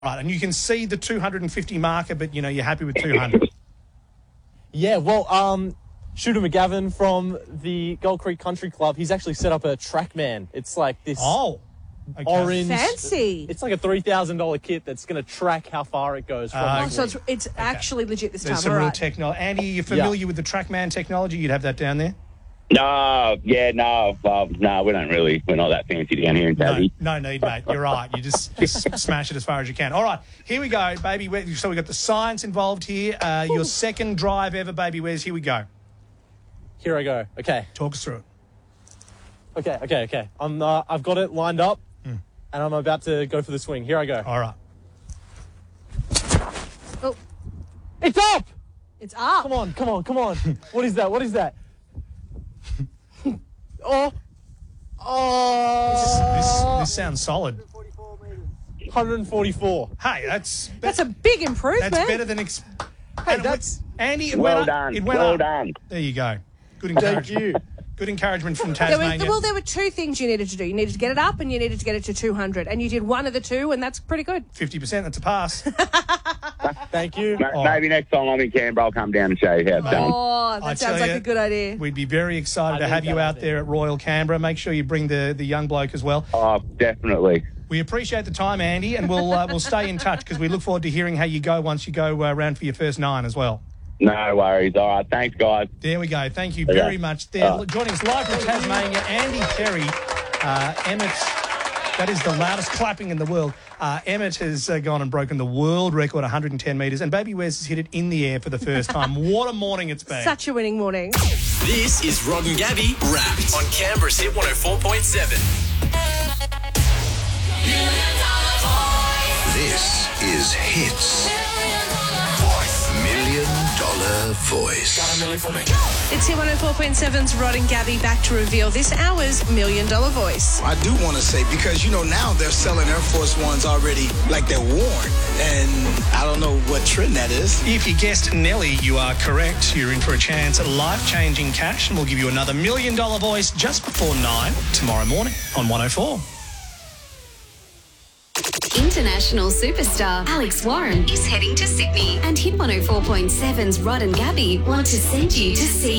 Right, and you can see the 250 marker, but, you know, you're happy with 200. Yeah, well, Shooter McGavin from the Gold Creek Country Club, he's actually set up a TrackMan. It's like this orange... Fancy. It's like a $3,000 kit that's going to track how far it goes from So it's actually legit this time. There's some real technology. Andy, you're familiar with the TrackMan technology? You'd have that down there? No, we don't really. We're not that fancy down here in Tassie. No need, mate. You're right. You just smash it as far as you can. All right, here we go, Baby Wes. So we've got the science involved here. Your second drive ever, Baby Wes. Here we go. Here I go. Okay. Talk us through it. Okay. I've got it lined up, and I'm about to go for the swing. Here I go. All right. Oh. It's up! It's up. Come on. What is that? Oh. This sounds solid. 144. Hey, that's a big improvement. That's better than... Andy, it Well went done. up. It went well up. done. There you go. Good encouragement. Thank you. Good encouragement from Tasmania. There were two things you needed to do. You needed to get it up and you needed to get it to 200. And you did one of the two, and that's pretty good. 50%, that's a pass. Thank you. Maybe next time I'm in Canberra, I'll come down and show you how it's done. Oh, that sounds like a good idea. We'd be very excited to have you out there at Royal Canberra. Make sure you bring the young bloke as well. Oh, definitely. We appreciate the time, Andy, and we'll stay in touch because we look forward to hearing how you go once you go around for your first 9 as well. No worries. All right. Thanks, guys. There we go. Thank you very much. Joining us live from Tasmania, Andy Terry. Emmett, that is the loudest clapping in the world. Emmett has gone and broken the world record, 110 metres, and Baby Wes has hit it in the air for the first time. What a morning it's been. Such a winning morning. This is Rod and Gabby Wrapped on Canberra's Hit 104.7. This is Hits. $1 Million Voice. It's Hit 104.7's Rod and Gabby back to reveal this hour's $1 Million Voice. I do want to say, because, now they're selling Air Force Ones already like they're worn. And I don't know what trend that is. If you guessed Nelly, you are correct. You're in for a chance at life-changing cash, and we'll give you another $1 Million Voice just before 9 tomorrow morning on 104. International superstar Alex Warren is heading to Sydney, and Hit 104.7's Rod and Gabby want to send you to see